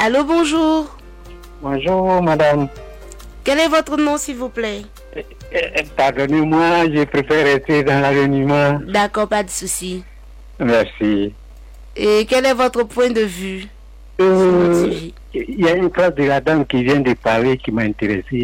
Allô, bonjour. Bonjour, madame. Quel est votre nom, s'il vous plaît? Pardonnez-moi, je préfère rester dans l'anonymat. D'accord, pas de souci. Merci. Et quel est votre point de vue sur notre sujet? Il y a une phrase de la dame qui vient de parler qui m'a intéressé.